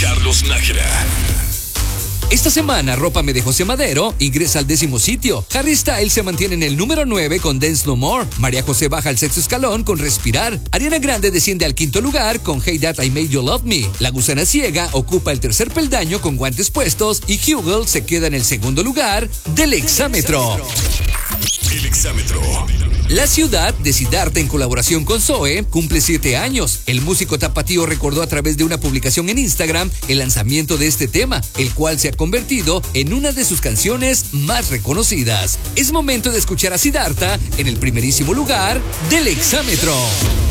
Carlos Nájera. Esta semana, Rópame de José Madero ingresa al 10º sitio. Harry Styles se mantiene en el número 9 con Dance No More. María José baja al 6º escalón con Respirar. Ariana Grande desciende al 5º lugar con Hey That I Made You Love Me. La Gusana Ciega ocupa el 3er peldaño con Guantes Puestos y Hugel se queda en el 2º lugar del Exámetro. El Exámetro. La ciudad de Siddhartha, en colaboración con Zoe, cumple 7 años. El músico tapatío recordó a través de una publicación en Instagram el lanzamiento de este tema, el cual se ha convertido en una de sus canciones más reconocidas. Es momento de escuchar a Siddhartha en el primerísimo lugar del Exámetro.